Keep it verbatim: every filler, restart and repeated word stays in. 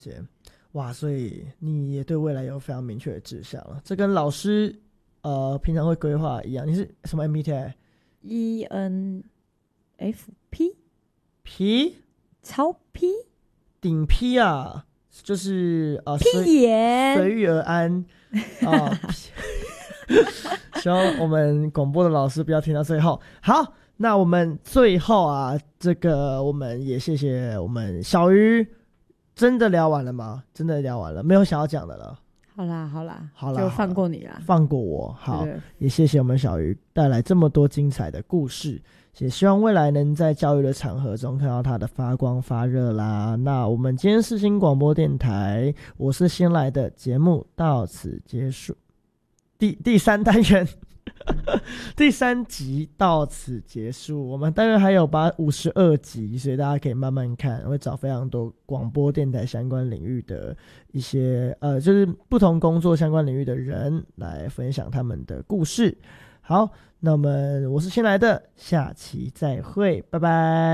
哇，所以你也对未来有非常明确的志向了，这跟老师呃平常会规划一样。你是什么 M B T I？E N F P P 超 P 顶 P 啊，就是呃屁眼随遇而安啊。希望我们广播的老师不要听到最后。好，那我们最后啊，这个我们也谢谢我们小鱼。真的聊完了吗？真的聊完了，没有想要讲的了。 好啦好啦好啦， 就放过你啦， 放过我。好， 对对， 也谢谢我们小鱼带来这么多精彩的故事，也希望未来能在教育的场合中看到它的发光发热啦。那我们今天世新广播电台，我是新来的节目到此结束，第第三单元。第三集到此结束，我们当然还有把五十二集，所以大家可以慢慢看，会找非常多广播电台相关领域的一些呃，就是不同工作相关领域的人来分享他们的故事。好，那么我是新来的，下期再会，拜拜。